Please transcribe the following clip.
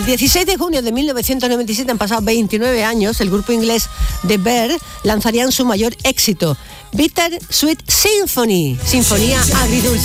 16 de junio de 1997, han pasado 29 años, el grupo inglés The Bear lanzarían su mayor éxito, Bitter Sweet Symphony, Sinfonía Agridulce.